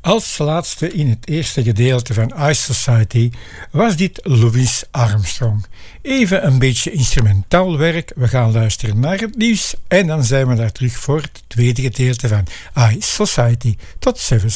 Als laatste in het eerste gedeelte van Ice Society was dit Louis Armstrong. Even een beetje instrumentaal werk. We gaan luisteren naar het nieuws en dan zijn we daar terug voor het tweede gedeelte van Ice Society. Tot 7.